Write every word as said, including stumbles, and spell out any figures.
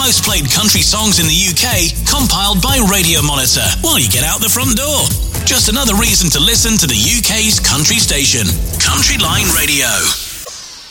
most played country songs in the U K, compiled by Radio Monitor while you get out the front door. Just another reason to listen to the U K's country station, Country Line Radio.